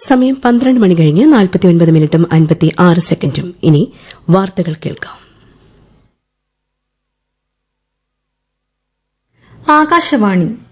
സമയം 12 മണി കഴിഞ്ഞ് 49 മിനിറ്റും 56 സെക്കൻഡും. ഇനി വാർത്തകൾ കേൾക്കാം. ആകാശവാണി